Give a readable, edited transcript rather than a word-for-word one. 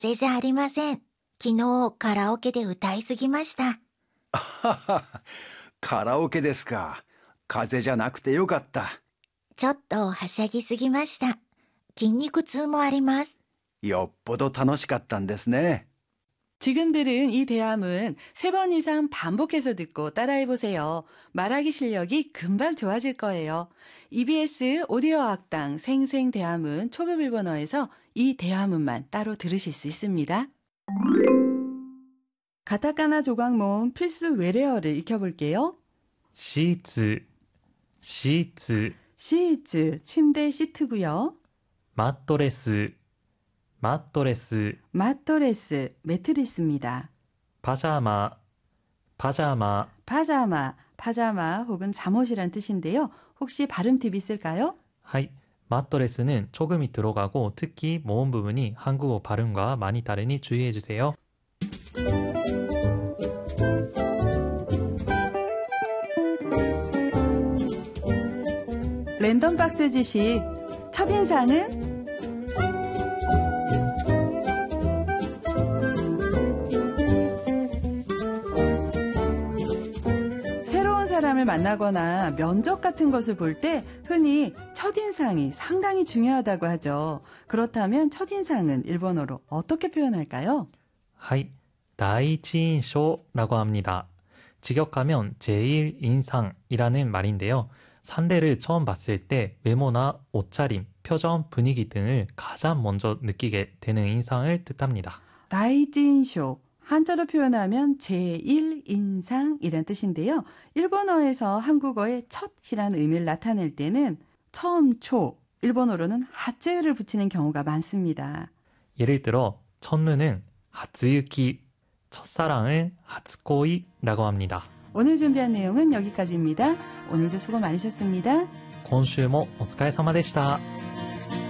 風邪じゃありません。昨日カラオケで歌いすぎました。 カラオケですか。風邪じゃなくてよかった。 ちょっとはしゃぎすぎました。筋肉痛もあります。 よっぽど楽しかったんですね。 지금 들은 이 대화문 3번 이상 반복해서 듣고 따라해보세요. 말하기 실력이 금방 좋아질 거예요. EBS 오디오 학당 생생대화문 초급 일본어에서 이 대화문만 따로 들으실 수 있습니다. 가타카나 조각모음 필수 외래어를 익혀볼게요. 시트, 시트, 시트, 침대 시트고요. 마토레스, 마토레스, 마토레스, 매트리스입니다. 파자마, 파자마, 파자마, 파자마 혹은 잠옷이란 뜻인데요. 혹시 발음 팁 있을까요? はい。 마토레스는 초금이 들어가고 특히 모음 부분이 한국어 발음과 많이 다르니 주의해주세요. 랜덤 박스 지식 첫인상은? 새로운 사람을 만나거나 면접 같은 것을 볼 때 흔히 첫인상이 상당히 중요하다고 하죠. 그렇다면 첫인상은 일본어로 어떻게 표현할까요? はい。 第一印象라고 합니다. 직역하면 제1인상이라는 말인데요. 상대를 처음 봤을 때 외모나 옷차림, 표정, 분위기 등을 가장 먼저 느끼게 되는 인상을 뜻합니다. 다이진쇼, 한자로 표현하면 제1인상이란 뜻인데요. 일본어에서 한국어의 첫이라는 의미를 나타낼 때는 처음 초, 일본어로는 하츠를 붙이는 경우가 많습니다. 예를 들어 첫눈은 하츠유키, 첫사랑을 하츠코이라고 합니다. 오늘 준비한 내용은 여기까지입니다. 오늘도 수고 많으셨습니다. 今週もお疲れ様でした。